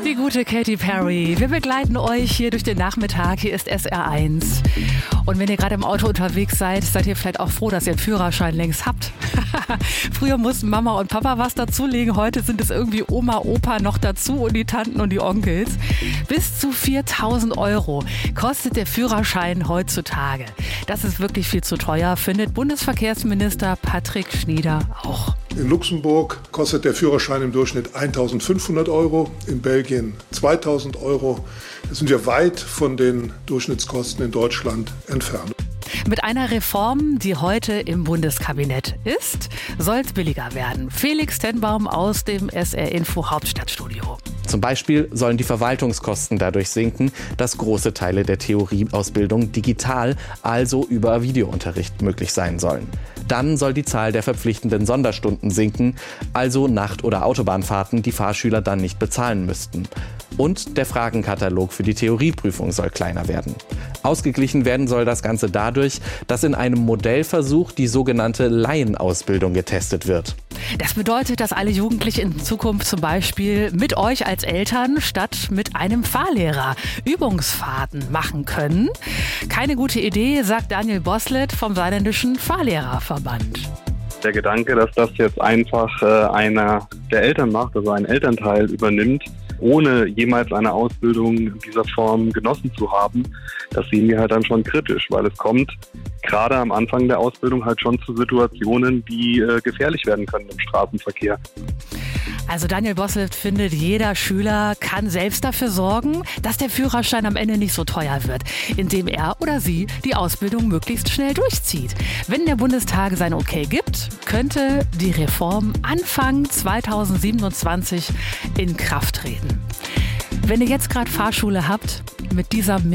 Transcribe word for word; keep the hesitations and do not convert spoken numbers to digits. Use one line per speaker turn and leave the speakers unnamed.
Die gute Katy Perry. Wir begleiten euch hier durch den Nachmittag. Hier ist S R eins. Und wenn ihr gerade im Auto unterwegs seid, seid ihr vielleicht auch froh, dass ihr einen Führerschein längst habt. Früher mussten Mama und Papa was dazulegen. Heute sind es irgendwie Oma, Opa noch dazu und die Tanten und die Onkels. Bis zu viertausend Euro kostet der Führerschein heutzutage. Das ist wirklich viel zu teuer, findet Bundesverkehrsminister Patrick Schnieder auch.
In Luxemburg kostet der Führerschein im Durchschnitt eintausendfünfhundert Euro, in Belgien zweitausend Euro. Da sind wir weit von den Durchschnittskosten in Deutschland entfernt.
Mit einer Reform, die heute im Bundeskabinett ist, soll es billiger werden. Felix Tenbaum aus dem S R Info Hauptstadtstudio.
Zum Beispiel sollen die Verwaltungskosten dadurch sinken, dass große Teile der Theorieausbildung digital, also über Videounterricht, möglich sein sollen. Dann soll die Zahl der verpflichtenden Sonderstunden sinken, also Nacht- oder Autobahnfahrten, die Fahrschüler dann nicht bezahlen müssten. Und der Fragenkatalog für die Theorieprüfung soll kleiner werden. Ausgeglichen werden soll das Ganze dadurch, dass in einem Modellversuch die sogenannte Laienausbildung getestet wird.
Das bedeutet, dass alle Jugendlichen in Zukunft zum Beispiel mit euch als Eltern statt mit einem Fahrlehrer Übungsfahrten machen können. Keine gute Idee, sagt Daniel Boslett vom Saarländischen Fahrlehrerverband.
Der Gedanke, dass das jetzt einfach äh, einer der Eltern macht, also ein Elternteil übernimmt, ohne jemals eine Ausbildung in dieser Form genossen zu haben, das sehen wir halt dann schon kritisch, weil es kommt gerade am Anfang der Ausbildung halt schon zu Situationen, die äh, gefährlich werden können im Straßenverkehr.
Also Daniel Boslett findet, jeder Schüler kann selbst dafür sorgen, dass der Führerschein am Ende nicht so teuer wird, indem er oder sie die Ausbildung möglichst schnell durchzieht. Wenn der Bundestag sein Okay gibt, könnte die Reform Anfang zweitausendsiebenundzwanzig in Kraft treten. Wenn ihr jetzt gerade Fahrschule habt, mit dieser